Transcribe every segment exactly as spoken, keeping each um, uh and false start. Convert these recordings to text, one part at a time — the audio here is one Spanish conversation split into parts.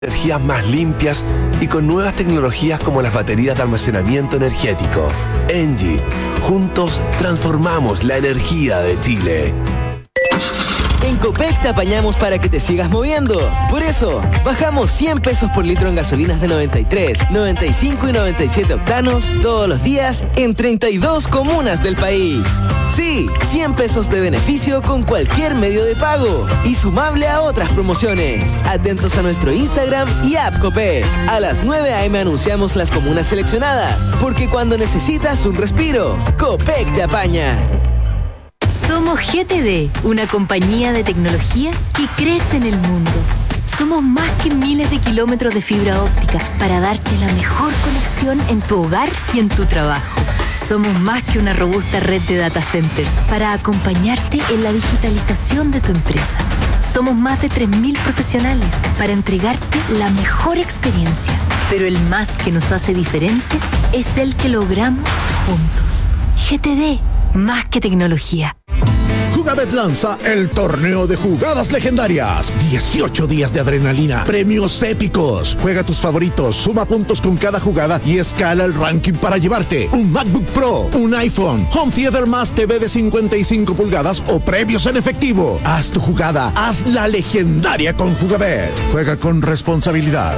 energías más limpias y con nuevas tecnologías como las baterías de almacenamiento energético. Engie, juntos transformamos la energía de Chile. En Copec te apañamos para que te sigas moviendo. Por eso, bajamos cien pesos por litro en gasolinas de noventa y tres, noventa y cinco y noventa y siete octanos todos los días en treinta y dos comunas del país. Sí, cien pesos de beneficio con cualquier medio de pago y sumable a otras promociones. Atentos a nuestro Instagram y app Copec. A las nueve a eme anunciamos las comunas seleccionadas, porque cuando necesitas un respiro, Copec te apaña. Somos G T D, una compañía de tecnología que crece en el mundo. Somos más que miles de kilómetros de fibra óptica para darte la mejor conexión en tu hogar y en tu trabajo. Somos más que una robusta red de data centers para acompañarte en la digitalización de tu empresa. Somos más de tres mil profesionales para entregarte la mejor experiencia. Pero el más que nos hace diferentes es el que logramos juntos. G T D, más que tecnología. Jugabet lanza el torneo de jugadas legendarias. dieciocho días de adrenalina, premios épicos. Juega tus favoritos, suma puntos con cada jugada y escala el ranking para llevarte un MacBook Pro, un iPhone, Home Theater más T V de cincuenta y cinco pulgadas o premios en efectivo. Haz tu jugada, haz la legendaria con Jugabet. Juega con responsabilidad.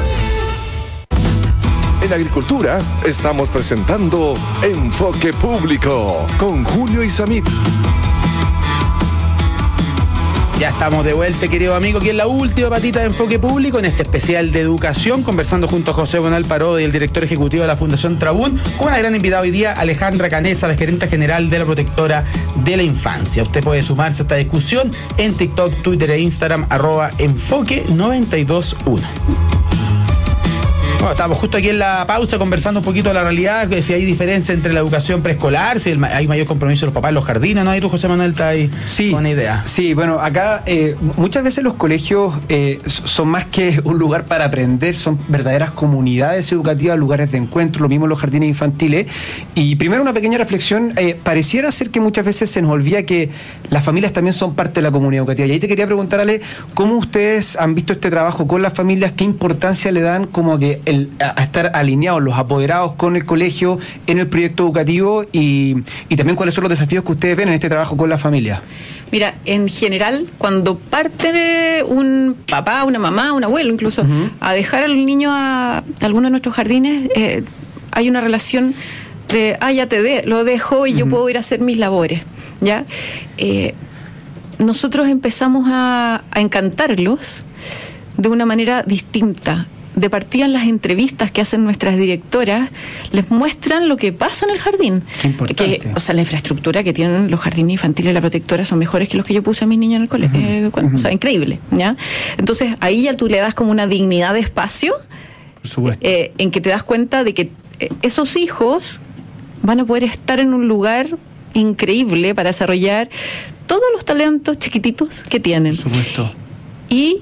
En Agricultura estamos presentando Enfoque Público con Julio Isamit. Ya estamos de vuelta, querido amigo, aquí en la última patita de Enfoque Público, en este especial de educación, conversando junto a José Bonal Parodi, el director ejecutivo de la Fundación Trabún, con una gran invitada hoy día, Alejandra Canesa, la gerente general de la Protectora de la Infancia. Usted puede sumarse a esta discusión en TikTok, Twitter e Instagram, arroba enfoque noventa y dos uno. Bueno, estábamos justo aquí en la pausa conversando un poquito de la realidad, si hay diferencia entre la educación preescolar, si hay mayor compromiso de los papás en los jardines, ¿no? Ahí tú, José Manuel, estás ahí sí, con una idea. Sí, bueno, acá eh, muchas veces los colegios eh, son más que un lugar para aprender, son verdaderas comunidades educativas, lugares de encuentro, lo mismo en los jardines infantiles. Y primero una pequeña reflexión, eh, pareciera ser que muchas veces se nos olvida que las familias también son parte de la comunidad educativa. Y ahí te quería preguntar, Ale, ¿cómo ustedes han visto este trabajo con las familias? ¿Qué importancia le dan como que el El, a, a estar alineados los apoderados con el colegio en el proyecto educativo y, y también cuáles son los desafíos que ustedes ven en este trabajo con la familia? Mira, en general, cuando parte un papá, una mamá, un abuelo incluso, uh-huh. a dejar al niño a, a alguno de nuestros jardines, eh, hay una relación de, ah, ya te de, lo dejo y uh-huh. yo puedo ir a hacer mis labores, ¿ya? Eh, nosotros empezamos a, a encantarlos de una manera distinta. De partida en las entrevistas que hacen nuestras directoras, les muestran lo que pasa en el jardín. Qué importante. Que, o sea, la infraestructura que tienen los jardines infantiles de la Protectora son mejores que los que yo puse a mis niños en el colegio. Uh-huh. Eh, uh-huh. O sea, increíble, ¿ya? Entonces, ahí ya tú le das como una dignidad de espacio, por supuesto. Eh, en que te das cuenta de que esos hijos van a poder estar en un lugar increíble para desarrollar todos los talentos chiquititos que tienen. Por supuesto. Y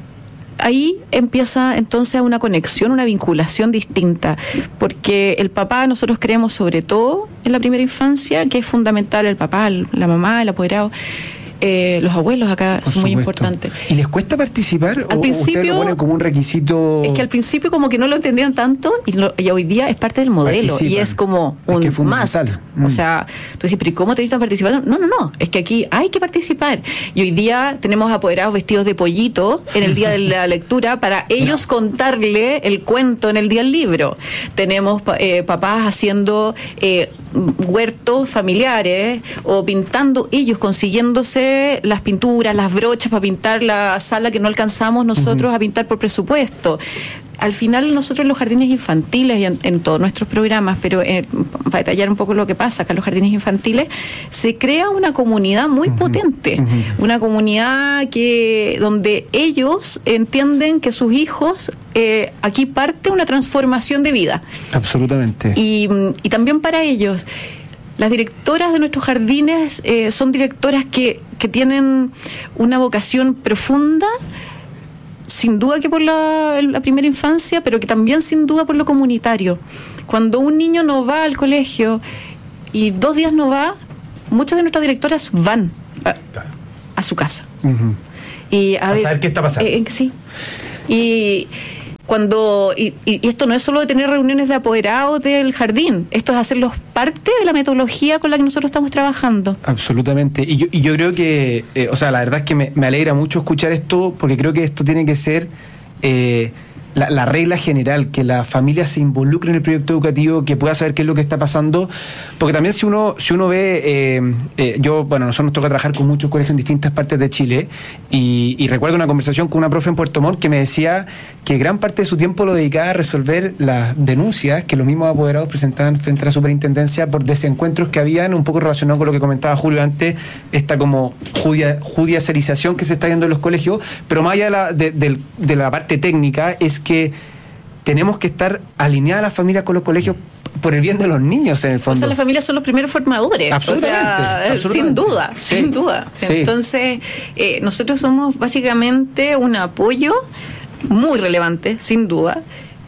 ahí empieza entonces una conexión, una vinculación distinta, porque el papá, nosotros creemos sobre todo en la primera infancia, que es fundamental el papá, la mamá, el apoderado. Eh, los abuelos acá Por son muy supuesto. importantes. ¿Y les cuesta participar? Al ¿O principio ustedes lo ponen como un requisito? Es que al principio como que no lo entendían tanto y, lo, y hoy día es parte del modelo. Participan. Y es como un es que más. Mm. O sea, tú dices, pero ¿y cómo te necesitas participar? No, no, no. Es que aquí hay que participar. Y hoy día tenemos apoderados vestidos de pollito en el día de la lectura para ellos no. contarle el cuento en el día del libro. Tenemos eh, papás haciendo eh, huertos familiares o pintando ellos, consiguiéndose las pinturas, las brochas para pintar la sala que no alcanzamos nosotros uh-huh. a pintar por presupuesto. Al final nosotros en los jardines infantiles y en, en todos nuestros programas, pero eh, para detallar un poco lo que pasa acá en los jardines infantiles, se crea una comunidad muy uh-huh. potente, uh-huh. una comunidad que donde ellos entienden que sus hijos, eh, aquí parte una transformación de vida. Absolutamente. Y, y también para ellos. Las directoras de nuestros jardines eh, son directoras que, que tienen una vocación profunda, sin duda que por la, la primera infancia, pero que también sin duda por lo comunitario. Cuando un niño no va al colegio y dos días no va, muchas de nuestras directoras van a, a su casa. Uh-huh. Y a, a ver, saber qué está pasando. Eh, sí. Y... cuando y, y esto no es solo de tener reuniones de apoderados del jardín, esto es hacerlos parte de la metodología con la que nosotros estamos trabajando. Absolutamente, y yo, y yo creo que, eh, o sea, la verdad es que me, me alegra mucho escuchar esto, porque creo que esto tiene que ser eh, la, la regla general, que la familia se involucre en el proyecto educativo, que pueda saber qué es lo que está pasando, porque también si uno si uno ve, eh, eh, yo, bueno, nosotros nos toca trabajar con muchos colegios en distintas partes de Chile, y, y recuerdo una conversación con una profe en Puerto Montt que me decía que gran parte de su tiempo lo dedicaba a resolver las denuncias que los mismos apoderados presentaban frente a la superintendencia por desencuentros que habían, un poco relacionado con lo que comentaba Julio antes, esta como judia, judicialización que se está viendo en los colegios, pero más allá de la, de, de, de la parte técnica, es que tenemos que estar alineadas las familias con los colegios por el bien de los niños, en el fondo. O sea, las familias son los primeros formadores. Absolutamente, o sea, absolutamente. Sin duda, Sí, sin duda. sí. Entonces, eh, nosotros somos básicamente un apoyo muy relevante, sin duda,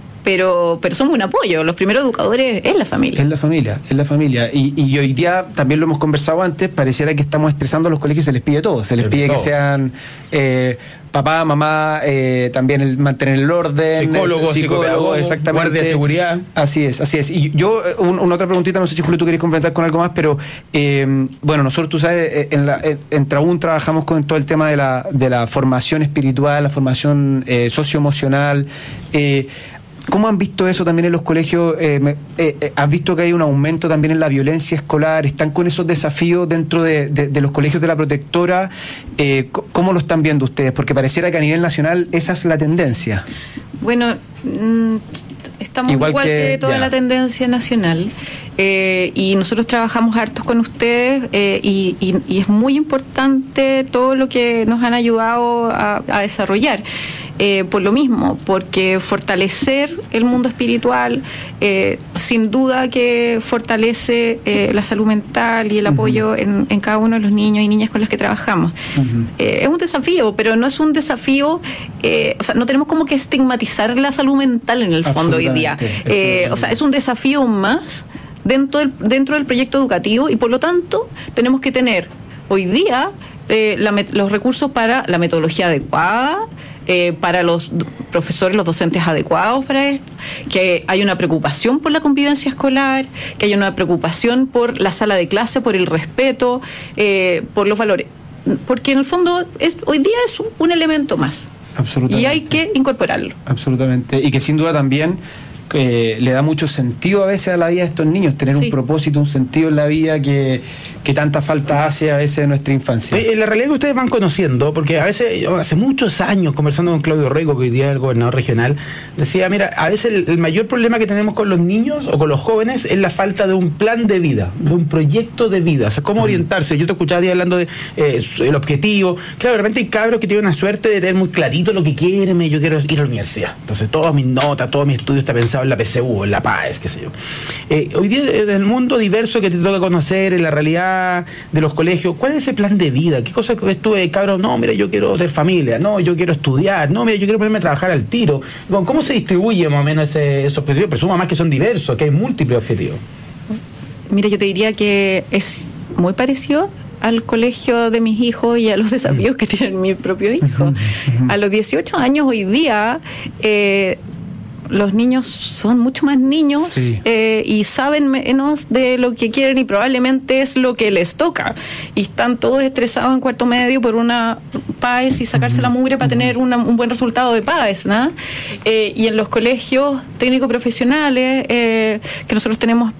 pero pero somos un apoyo. Los primeros educadores es la familia. Es la familia, es la familia. Y, y hoy día, también lo hemos conversado antes, pareciera que estamos estresando a los colegios, se les pide todo. Se les Se pide todo. que sean eh, papá, mamá, eh, también el mantener el orden. Psicólogo, psicopedagogo, exactamente. guardia de seguridad. Así es, así es. Y yo, un, una otra preguntita, no sé si Julio tú querés complementar con algo más, pero eh, bueno, nosotros, tú sabes, en, la, en, en Trabún trabajamos con todo el tema de la, de la formación espiritual, la formación eh, socioemocional. Eh, ¿Cómo han visto eso también en los colegios? Eh, me, eh, eh, ¿Has visto que hay un aumento también en la violencia escolar? ¿Están con esos desafíos dentro de, de, de los colegios de la protectora? Eh, ¿Cómo lo están viendo ustedes? Porque pareciera que a nivel nacional esa es la tendencia. Bueno, mm, estamos Igual igual, que- que, toda ya. la tendencia nacional, eh, y nosotros trabajamos hartos con ustedes, eh, y, y- y es muy importante todo lo que nos han ayudado a, a desarrollar. Eh, por lo mismo, porque fortalecer el mundo espiritual, eh, sin duda que fortalece eh, la salud mental y el apoyo en, en cada uno de los niños y niñas con los que trabajamos. Ujú. Eh, es un desafío, pero no es un desafío, eh, o sea, no tenemos como que estigmatizar la salud mental en el fondo hoy día. Absolutamente, Eh, o sea, es un desafío más dentro del, dentro del proyecto educativo, y por lo tanto tenemos que tener hoy día eh, la met- los recursos para la metodología adecuada, eh, para los d- profesores, los docentes adecuados para esto, que hay una preocupación por la convivencia escolar, que hay una preocupación por la sala de clase, por el respeto, eh, por los valores. Porque en el fondo es, hoy día es un, un elemento más. Absolutamente. Y hay que incorporarlo. Absolutamente. Y que sin duda también eh, le da mucho sentido a veces a la vida de estos niños, tener Sí. un propósito, un sentido en la vida que, que tanta falta hace a veces de nuestra infancia. Eh, la realidad que ustedes van conociendo, porque a veces, yo hace muchos años, conversando con Claudio Rego, que hoy día es el gobernador regional, decía, mira, a veces el, el mayor problema que tenemos con los niños o con los jóvenes es la falta de un plan de vida, de un proyecto de vida, o sea, cómo orientarse. Yo te escuchaba a ti hablando de eh, el objetivo. Claro, de repente hay cabros que tienen una suerte de tener muy clarito lo que quieren, yo quiero ir a la universidad. Entonces, todas mis notas, todo mi estudio está pensado en la P C U, en la PAES, qué sé yo. Eh, hoy día, en el mundo diverso que te toca conocer, en la realidad de los colegios, ¿cuál es ese plan de vida? ¿Qué cosas ves tú de cabros? No, mira, yo quiero tener familia, no, yo quiero estudiar, no, mira, yo quiero ponerme a trabajar al tiro. ¿Cómo se distribuye más o menos ese, esos objetivos? Presumo más que son diversos, que hay múltiples objetivos. Mira, yo te diría que es muy parecido al colegio de mis hijos y a los desafíos que tienen mis propios hijos. A los dieciocho años hoy día, eh, los niños son mucho más niños, Sí. eh, y saben menos de lo que quieren, y probablemente es lo que les toca. Y están todos estresados en cuarto medio por una PAES y sacarse la mugre para tener una- un buen resultado de PAES, ¿no? Eh, y en los colegios técnico-profesionales, eh, que nosotros tenemos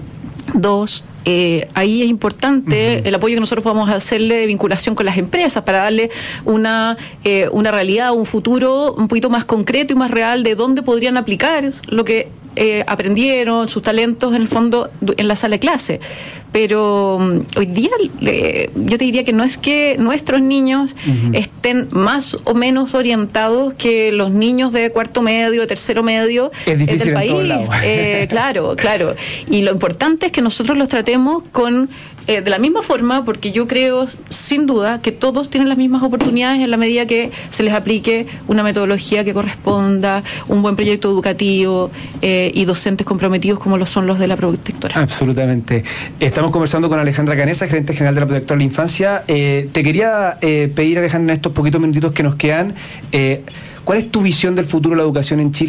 dos, eh, ahí es importante uh-huh. el apoyo que nosotros podamos hacerle de vinculación con las empresas para darle una, eh, una realidad, un futuro un poquito más concreto y más real de dónde podrían aplicar lo que eh, aprendieron, sus talentos en el fondo en la sala de clase. Pero um, hoy día eh, yo te diría que no es que nuestros niños uh-huh. estén más o menos orientados que los niños de cuarto medio, de tercero medio es difícil del en país. todos lados. Eh, claro, claro. Y lo importante es que nosotros los tratemos con eh, de la misma forma, porque yo creo sin duda que todos tienen las mismas oportunidades en la medida que se les aplique una metodología que corresponda, un buen proyecto educativo eh, y docentes comprometidos como lo son los de la protectora. Absolutamente. Estamos conversando con Alejandra Canessa, gerente general de la Protectora de la Infancia. Eh, te quería eh, pedir, Alejandra, en estos poquitos minutitos que nos quedan, eh, ¿cuál es tu visión del futuro de la educación en Chile?